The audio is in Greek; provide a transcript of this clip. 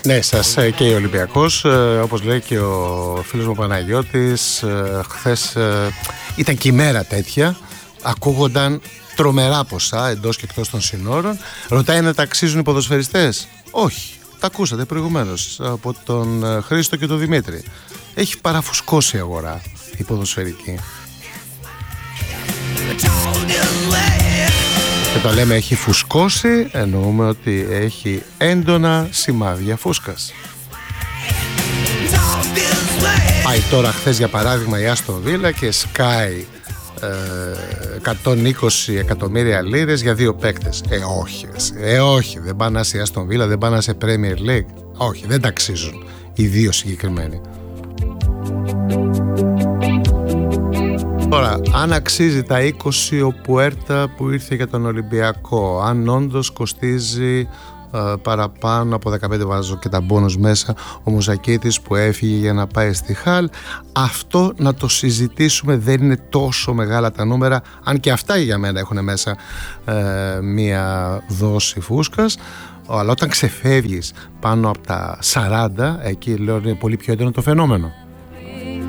Ναι, σας και ο Ολυμπιακός, όπως λέει και ο φίλος μου Παναγιώτης, χθες ήταν και η μέρα τέτοια, ακούγονταν τρομερά ποσά εντός και εκτός των συνόρων. Ρωτάει αν τα αξίζουν οι ποδοσφαιριστές. Όχι, τα ακούσατε προηγουμένως από τον Χρήστο και τον Δημήτρη. Έχει παραφουσκώσει η αγορά η ποδοσφαιρική. Και το λέμε έχει φουσκώσει, εννοούμε ότι έχει έντονα σημάδια φούσκας. Πάει τώρα χθες για παράδειγμα η Άστον Βίλα και σκάει 120 εκατομμύρια λίρες για 2 παίκτες. Όχι, δεν πάνε να σε Άστον Βίλα, δεν πάνε να σε Premier League. Όχι, δεν τα αξίζουν οι δύο συγκεκριμένοι. Τώρα, αν αξίζει τα 20 ο Πουέρτα που ήρθε για τον Ολυμπιακό, αν όντως κοστίζει παραπάνω από 15, βάζω και τα μπόνους μέσα, ο Μουζακίτης που έφυγε για να πάει στη Χαλ, αυτό να το συζητήσουμε, δεν είναι τόσο μεγάλα τα νούμερα, αν και αυτά για μένα έχουν μέσα μία δόση φούσκας, αλλά όταν ξεφεύγεις πάνω από τα 40, εκεί λέω είναι πολύ πιο έντονο το φαινόμενο.